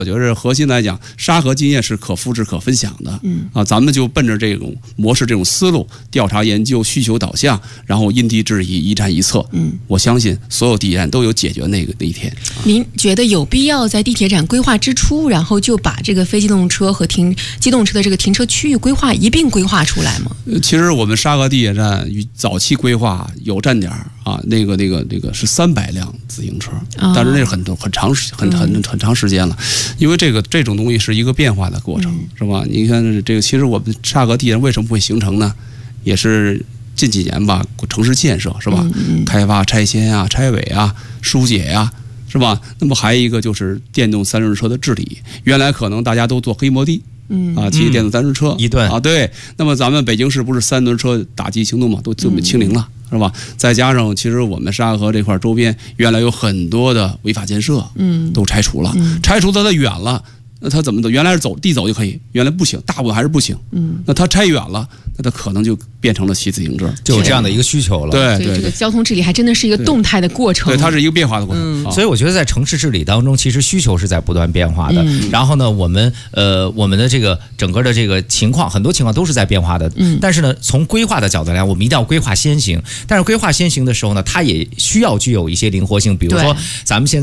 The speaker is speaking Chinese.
我觉得核心来讲，沙河经验是可复制、可分享的。咱们就奔着这种模式、这种思路，调查研究、需求导向，然后因地制宜、一站一策。我相信所有地铁站都有解决那一天。 您觉得有必要在地铁站规划之初，然后就把这个非机动车和机动车的这个停车区域规划一并规划出来吗？ 其实我们沙河地铁站与早期规划有站点啊，那个是300辆自行车，但是那是很长时间了。因为这种东西是一个变化的过程，是吧？你看这个，其实我们沙河地铁为什么会形成呢？也是近几年吧，城市建设是吧？开发、拆迁啊、拆违啊、疏解呀，是吧？那么还有一个就是电动三轮车的治理。原来可能大家都坐黑摩的。骑电动三轮车一段啊，对。那么咱们北京市不是三轮车打击行动嘛，都清零了，是吧？再加上其实我们沙河这块周边原来有很多的违法建设，都拆除了，拆除的它远了，那它怎么走？原来是地走就可以，原来不行，大部分还是不行。那它拆远了，那它可能就变成了骑自行车， 就有这样的一个需求了。 对， 所以这个交通治理还真的是一个动态的过程。 对，它是一个变化的过程。 所以我觉得在城市治理当中，其实需求是在不断变化的。然后呢，我们的这个整个的这个情况，很多情况都是在变化的。但是呢，从规划的角度来讲，我们一定要规划先行。但是规划先行的时候呢，它也需要具有一些灵活性，比如说咱们现在